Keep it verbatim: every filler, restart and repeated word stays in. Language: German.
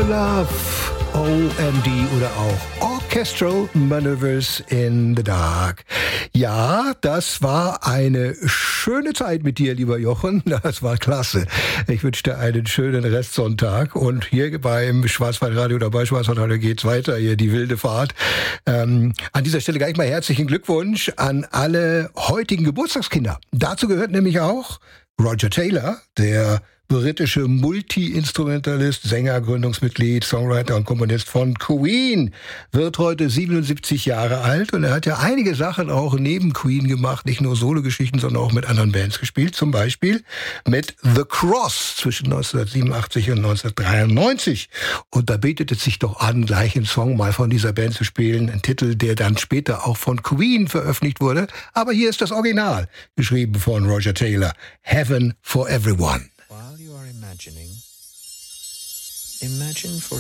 Love, O M D oder auch Orchestral Maneuvers in the Dark. Ja, das war eine schöne Zeit mit dir, lieber Jochen. Das war klasse. Ich wünsche dir einen schönen Restsonntag. Und hier beim Schwarzwaldradio oder bei Schwarzwaldradio geht's weiter, hier die wilde Fahrt. Ähm, an dieser Stelle gleich mal herzlichen Glückwunsch an alle heutigen Geburtstagskinder. Dazu gehört nämlich auch Roger Taylor, der britische Multi-Instrumentalist, Sänger, Gründungsmitglied, Songwriter und Komponist von Queen, wird heute siebenundsiebzig Jahre alt und er hat ja einige Sachen auch neben Queen gemacht, nicht nur Sologeschichten, sondern auch mit anderen Bands gespielt, zum Beispiel mit The Cross zwischen neunzehnhundertsiebenundachtzig und neunzehnhundertdreiundneunzig. Und da bietet es sich doch an, gleich einen Song mal von dieser Band zu spielen, ein Titel, der dann später auch von Queen veröffentlicht wurde, aber hier ist das Original, geschrieben von Roger Taylor, Heaven for Everyone. While you are imagining, imagine for